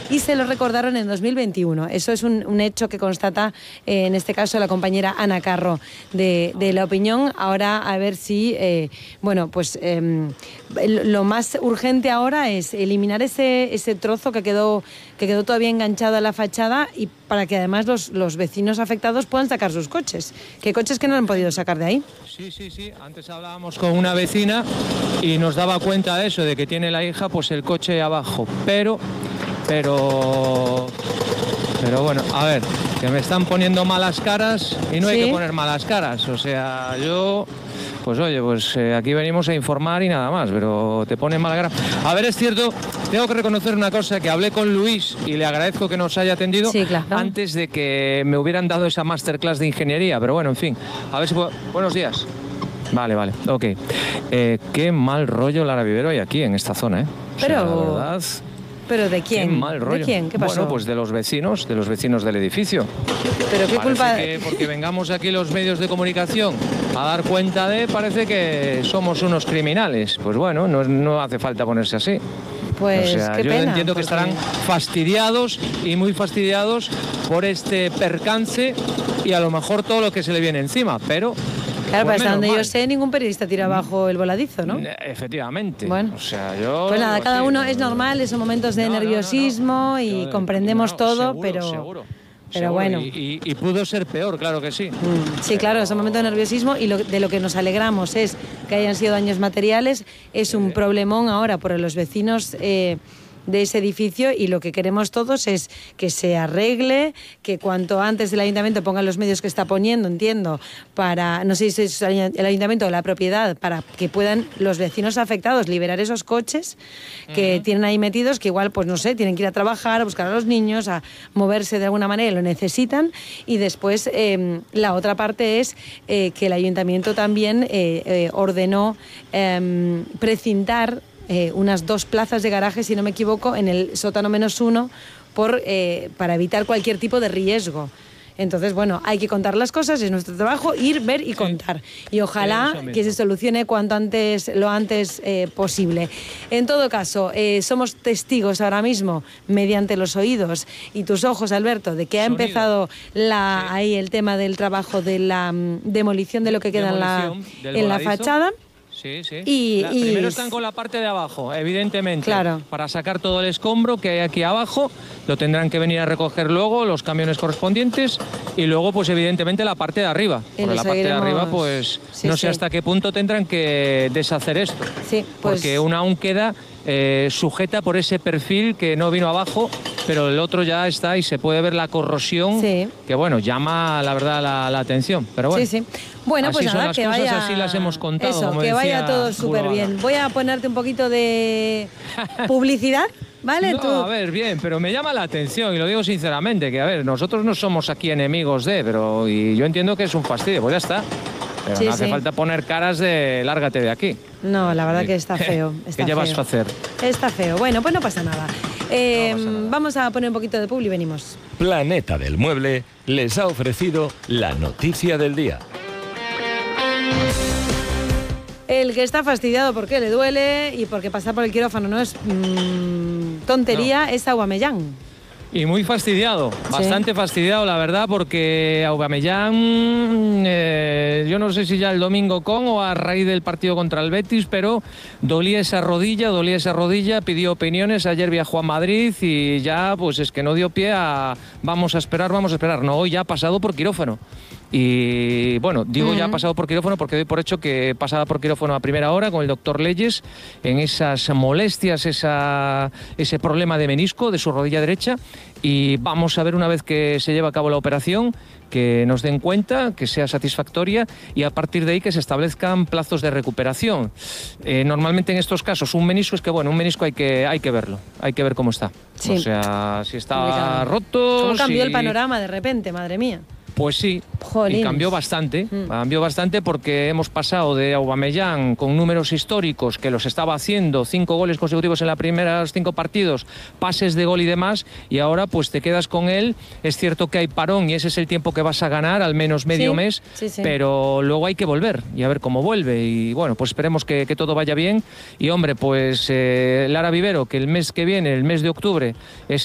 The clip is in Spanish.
y se lo recordaron en 2021. Eso es un hecho que constata, en este caso, la compañera Ana Carro de La Opinión. Ahora, a ver si, lo más urgente ahora es eliminar ese trozo que quedó todavía enganchado a la fachada, y para que además los vecinos afectados puedan sacar sus coches. ¿Qué coches que no han podido sacar de ahí? Sí. Antes hablábamos con una vecina y nos daba cuenta de eso, de que tiene la hija pues el coche abajo. Pero bueno, a ver, que me están poniendo malas caras y no hay que poner malas caras. O sea, yo... Pues oye, aquí venimos a informar y nada más, pero te ponen mala cara. A ver, es cierto, tengo que reconocer una cosa, que hablé con Luis y le agradezco que nos haya atendido antes de que me hubieran dado esa masterclass de ingeniería, pero bueno, en fin, a ver si puedo... Buenos días. Vale, ok. Qué mal rollo Lara Vivero hay aquí en esta zona, ¿eh? Pero... O sea, la verdad... ¿Pero de quién? Qué mal rollo. ¿De quién? ¿Qué pasó? Bueno, pues de los vecinos del edificio. ¿Pero qué culpa? Que porque vengamos aquí los medios de comunicación a dar cuenta parece que somos unos criminales. Pues bueno, no hace falta ponerse así. Pues o sea, qué yo pena, entiendo que estarán fastidiados y muy fastidiados por este percance y a lo mejor todo lo que se le viene encima, pero... Claro, pues hasta donde yo sé, ningún periodista tira abajo el voladizo, ¿no? Efectivamente. Bueno, o sea, yo... Pues nada, cada uno es normal, esos momentos de nerviosismo y comprendemos todo, seguro. Pero bueno. Y pudo ser peor, claro que sí. Sí, claro, es un momento de nerviosismo y de lo que nos alegramos es que hayan sido daños materiales. Es un problemón ahora por los vecinos de ese edificio, y lo que queremos todos es que se arregle, que cuanto antes el ayuntamiento ponga los medios que está poniendo, entiendo, para, no sé si es el ayuntamiento o la propiedad, para que puedan los vecinos afectados liberar esos coches que tienen ahí metidos, que igual, pues no sé, tienen que ir a trabajar, a buscar a los niños, a moverse de alguna manera, y lo necesitan. Y después la otra parte es que el ayuntamiento también ordenó precintar unas 2 plazas de garaje, si no me equivoco, en el sótano -1 para evitar cualquier tipo de riesgo. Entonces, bueno, hay que contar las cosas, es nuestro trabajo, ir, ver y contar. Y ojalá que se solucione lo antes posible. En todo caso, somos testigos ahora mismo, mediante los oídos y tus ojos, Alberto, de que ha empezado ahí el tema del trabajo de la demolición de lo que queda en la fachada. Sí. Primero están con la parte de abajo, evidentemente, claro, para sacar todo el escombro que hay aquí abajo. Lo tendrán que venir a recoger luego los camiones correspondientes, y luego, pues evidentemente, la parte de arriba. Porque la parte de arriba, pues no sé hasta qué punto tendrán que deshacer esto. Sí, pues... Porque una aún queda sujeta por ese perfil que no vino abajo, pero el otro ya está y se puede ver la corrosión, que bueno, llama la verdad la atención. Pero bueno. Sí. Bueno, pues nada, que vaya... Así las hemos contado. Eso, como que vaya todo súper bien. Voy a ponerte un poquito de publicidad, ¿vale? No, a ver, bien, pero me llama la atención, y lo digo sinceramente, que a ver, nosotros no somos aquí enemigos y yo entiendo que es un fastidio, pues ya está. Pero no hace falta poner caras de lárgate de aquí. No, la verdad que está feo. ¿Qué llevas a hacer? Está feo. Bueno, pues no pasa nada. Vamos a poner un poquito de publi y venimos. Planeta del Mueble les ha ofrecido la noticia del día. El que está fastidiado porque le duele y porque pasar por el quirófano no es tontería, es Aubameyang. Y muy fastidiado, bastante fastidiado, la verdad, porque Aubameyang, yo no sé si ya el domingo o a raíz del partido contra el Betis, pero dolía esa rodilla, pidió opiniones, ayer viajó a Madrid y ya pues es que no dio pie a vamos a esperar, no, hoy ya ha pasado por quirófano. Y bueno, digo ya ha pasado por quirófano porque doy por hecho que pasaba por quirófano a primera hora con el doctor Leyes en esas molestias, ese problema de menisco de su rodilla derecha, y vamos a ver una vez que se lleve a cabo la operación que nos den cuenta, que sea satisfactoria y a partir de ahí que se establezcan plazos de recuperación. Normalmente en estos casos un menisco un menisco hay que verlo, hay que ver cómo está. Sí. O sea, si está roto... ¿Cómo cambió el panorama de repente, madre mía? Pues sí, Jolines. Y cambió bastante porque hemos pasado de Aubameyang con números históricos que los estaba haciendo, 5 goles consecutivos en los primeros 5 partidos, pases de gol y demás, y ahora pues te quedas con él. Es cierto que hay parón y ese es el tiempo que vas a ganar, al menos medio mes, pero luego hay que volver y a ver cómo vuelve, y bueno, pues esperemos que todo vaya bien. Y hombre, pues Lara Vivero, que el mes que viene, el mes de octubre, es